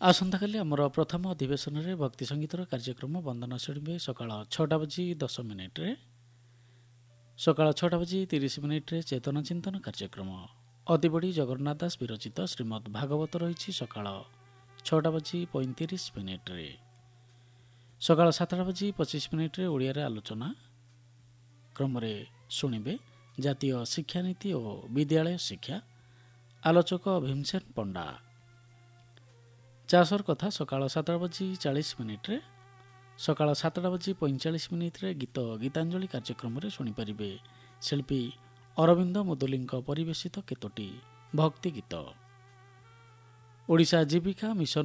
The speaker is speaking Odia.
ଆସନ୍ତାକାଲି ଆମର ପ୍ରଥମ ଅଧିବେଶନରେ ଭକ୍ତି ସଙ୍ଗୀତର କାର୍ଯ୍ୟକ୍ରମ ବନ୍ଦନ ଶୁଣିବେ ସକାଳ 6ଟା ବାଜି 10 ମିନିଟ୍ରେ। ସକାଳ 6ଟା ବାଜି 30 ମିନିଟ୍ରେ ଚେତନ ଚିନ୍ତନ କାର୍ଯ୍ୟକ୍ରମ ଅତିବଡ଼ି ଜଗନ୍ନାଥ ଦାସ ବିରଚିତ ଶ୍ରୀମଦ୍ ଭାଗବତ ରହିଛି ସକାଳ 6ଟା ବାଜି 35 ମିନିଟ୍ରେ। ସକାଳ 7ଟା ବାଜି 25 ମିନିଟ୍ରେ ଓଡ଼ିଆରେ ଆଲୋଚନା କ୍ରମରେ ଶୁଣିବେ ଜାତୀୟ ଶିକ୍ଷାନୀତି ଓ ବିଦ୍ୟାଳୟ ଶିକ୍ଷା, ଆଲୋଚକ ଭୀମସେନ ପଣ୍ଡା। ଚାଷର କଥା ସକାଳ 7ଟା ବାଜି 40 ମିନିଟ୍ରେ। ସକାଳ 7ଟା ବାଜି 45 ମିନିଟ୍ରେ ଗୀତ ଗୀତାଞ୍ଜଳି କାର୍ଯ୍ୟକ୍ରମରେ ଶୁଣିପାରିବେ ଶିଳ୍ପୀ ଅରବିନ୍ଦ ମୁଦୁଲିଙ୍କ ପରିବେଶିତ କେତୋଟି ଭକ୍ତି ଗୀତ। ଓଡ଼ିଶା ଜୀବିକା ମିଶନ